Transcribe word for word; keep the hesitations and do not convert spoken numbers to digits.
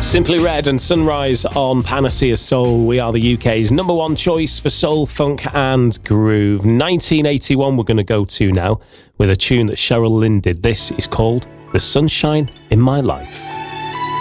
Simply Red and Sunrise on Panacea Soul. We are the U K's number one choice for soul, funk and groove. nineteen eighty-one we're going to go to now with a tune that Cheryl Lynn did. This is called The Sunshine in My Life.